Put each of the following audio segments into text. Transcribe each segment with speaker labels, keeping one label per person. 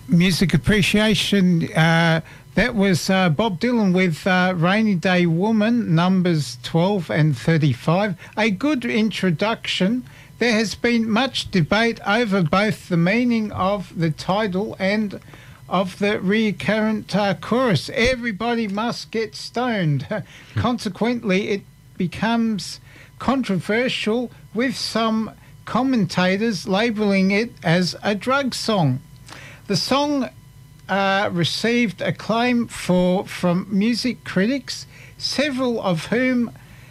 Speaker 1: Music appreciation. That was Bob Dylan with Rainy Day Woman, numbers 12 and 35. A good introduction. There has been much debate over both the meaning of the title and of the recurrent chorus. Everybody must get stoned. Consequently, it becomes controversial, with some commentators labelling it as a drug song. The song received acclaim from music critics, several of whom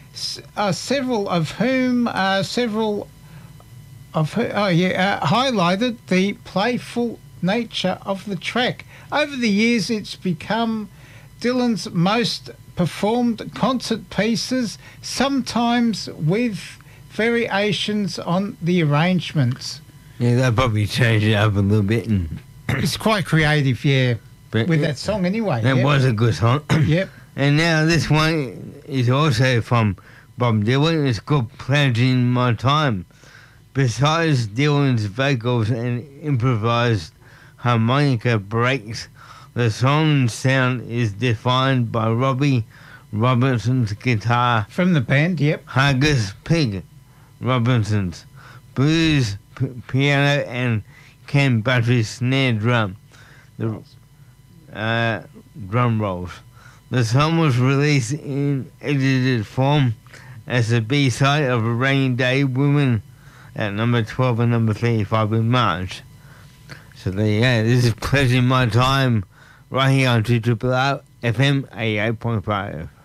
Speaker 1: highlighted the playful nature of the track. Over the years, it's become Dylan's most performed concert pieces, sometimes with variations on the arrangements.
Speaker 2: Yeah, they'll probably change it up a little bit.
Speaker 1: It's quite creative, yeah,
Speaker 2: but
Speaker 1: with that song anyway.
Speaker 2: That was a good song.
Speaker 1: Yep.
Speaker 2: And now this one is also from Bob Dylan. It's called Pledging My Time. Besides Dylan's vocals and improvised harmonica breaks, the song's sound is defined by Robbie Robertson's guitar.
Speaker 1: From the band, yep.
Speaker 2: Hargus Pig Robertson's blues, piano, and Ken Butcher's snare drum. The drum rolls. The song was released in edited form as a B-side of A Rainy Day Woman at number 12 and number 35 in March. So there you go. This is Pleasure My Time right here on 2RRR FM 88.5.